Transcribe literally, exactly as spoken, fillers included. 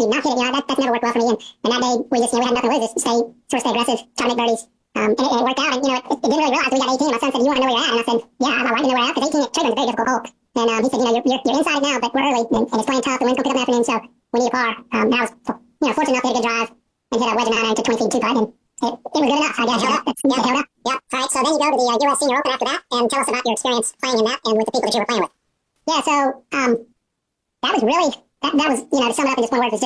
you knock hit it, you know, that, that's never worked well for me. And, and that day, we just, you know, we had nothing to lose, just stay, sort of stay aggressive, try to make birdies. Um, and, it, and it worked out, and, you know, it, it didn't really realize we got eighteen. My son said, you want to know where you're at? And I said, yeah, my wife didn't know where you're at, because eighteen at Chadron's a very difficult hole. And um, he said, you know, you're, you're, you're inside it now, but we're early, and, and it's playing tough, the wind's going to pick up in the afternoon, so we need a par. Um, and I was, you know, fortunate enough to hit a good drive, and hit a wedge of nine iron to twenty feet two putt, and it, it was good enough, I guess. Held up. Yeah, it held up. Yep. All right, so then you go to the uh, U S Senior Open after that, and tell us about your experience playing in that, and with the people that you were playing with. Yeah, so, um, that was really, that, that was, you know, to sum it up in just one word, it was just